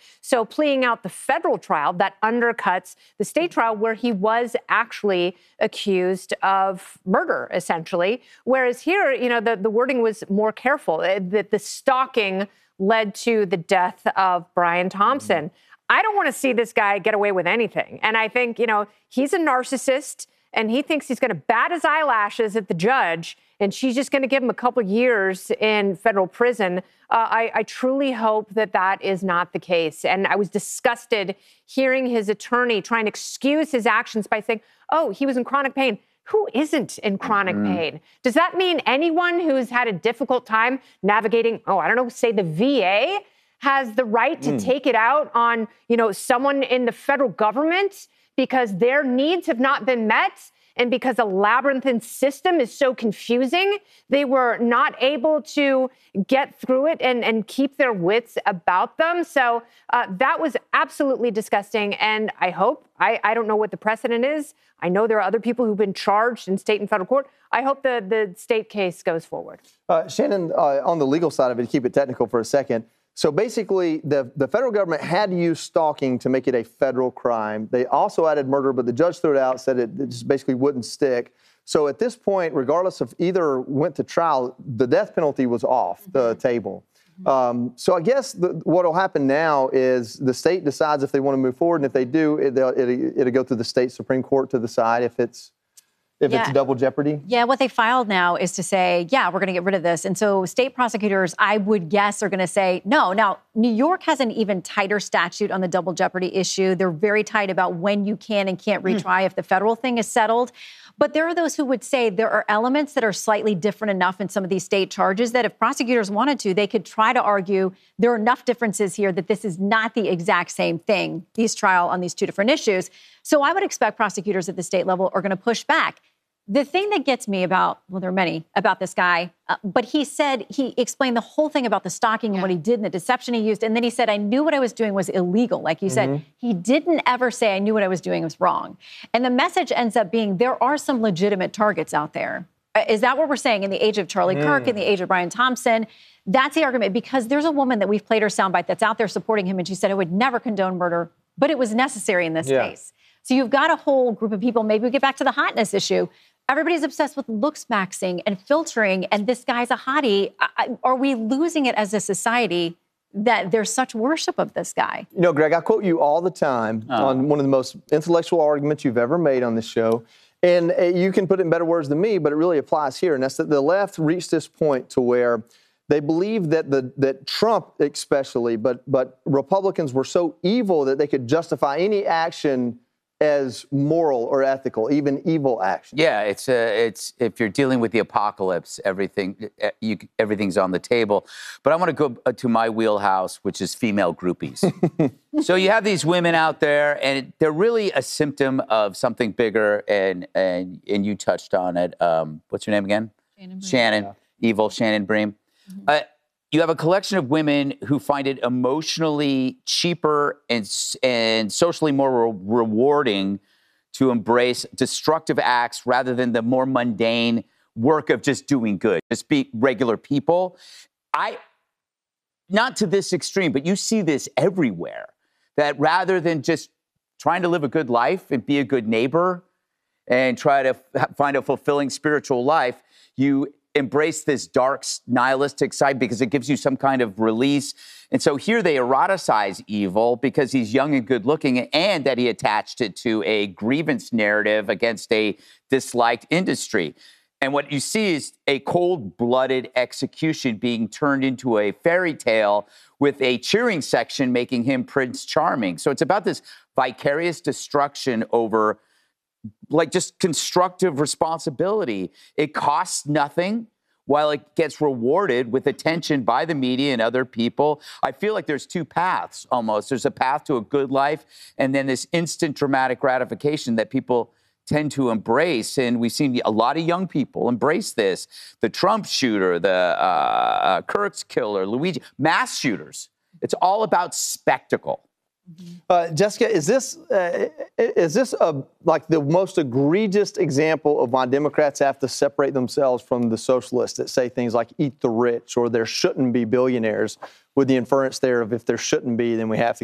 So pleading out the federal trial, that undercuts the state trial where he was actually accused of murder, essentially. Whereas here, the wording was more careful, that the stalking led to the death of Brian Thompson. I don't want to see this guy get away with anything. And I think, he's a narcissist and he thinks he's going to bat his eyelashes at the judge and she's just going to give him a couple of years in federal prison. I truly hope that is not the case. And I was disgusted hearing his attorney trying to excuse his actions by saying, oh, he was in chronic pain. Who isn't in chronic pain? Does that mean anyone who's had a difficult time navigating, say the VA has the right to take it out on, someone in the federal government because their needs have not been met and because a labyrinthine system is so confusing, they were not able to get through it and keep their wits about them. So that was absolutely disgusting. And I hope, I don't know what the precedent is. I know there are other people who've been charged in state and federal court. I hope the state case goes forward. Shannon, on the legal side of it, to keep it technical for a second. So basically, the federal government had to use stalking to make it a federal crime. They also added murder, but the judge threw it out, said it just basically wouldn't stick. So at this point, regardless of either went to trial, the death penalty was off the table. So I guess what will happen now is the state decides if they want to move forward, and if they do, it'll go through the state Supreme Court to decide if it's double jeopardy? Yeah, what they filed now is to say, we're going to get rid of this. And so state prosecutors, I would guess, are going to say no. Now, New York has an even tighter statute on the double jeopardy issue. They're very tight about when you can and can't retry if the federal thing is settled. But there are those who would say there are elements that are slightly different enough in some of these state charges that if prosecutors wanted to, they could try to argue there are enough differences here that this is not the exact same thing, these trial on these two different issues. So I would expect prosecutors at the state level are going to push back. The thing that gets me about this guy, but he explained the whole thing about the stalking and what he did and the deception he used. And then he said, I knew what I was doing was illegal. Like you said, he didn't ever say I knew what I was doing was wrong. And the message ends up being there are some legitimate targets out there. Is that what we're saying? In the age of Charlie Kirk, in the age of Brian Thompson, that's the argument, because there's a woman that we've played her soundbite that's out there supporting him. And she said, I would never condone murder, but it was necessary in this case. So you've got a whole group of people. Maybe we get back to the hotness issue. Everybody's obsessed with looks maxing and filtering, and this guy's a hottie. Are we losing it as a society that there's such worship of this guy? Greg, I quote you all the time on one of the most intellectual arguments you've ever made on this show. And you can put it in better words than me, but it really applies here. And that's that the left reached this point to where they believe that Trump especially, but Republicans were so evil that they could justify any action as moral or ethical, even evil action. Yeah, it's if you're dealing with the apocalypse, everything's on the table. But I want to go to my wheelhouse, which is female groupies. So you have these women out there, and they're really a symptom of something bigger. And you touched on it. What's your name again? Shannon. Evil Shannon Bream. You have a collection of women who find it emotionally cheaper and socially more rewarding to embrace destructive acts rather than the more mundane work of just doing good, just be regular people. Not to this extreme, but you see this everywhere, that rather than just trying to live a good life and be a good neighbor and try to find a fulfilling spiritual life, you embrace this dark, nihilistic side because it gives you some kind of release. And so here they eroticize evil because he's young and good looking, and that he attached it to a grievance narrative against a disliked industry. And what you see is a cold-blooded execution being turned into a fairy tale with a cheering section making him Prince Charming. So it's about this vicarious destruction over just constructive responsibility. It costs nothing while it gets rewarded with attention by the media and other people. I feel like there's two paths almost. There's a path to a good life, and then this instant dramatic gratification that people tend to embrace. And we've seen a lot of young people embrace this. The Trump shooter, the Kirk's killer, Luigi, mass shooters. It's all about spectacle. Jessica, is this like the most egregious example of why Democrats have to separate themselves from the socialists that say things like eat the rich or there shouldn't be billionaires, with the inference there of if there shouldn't be, then we have to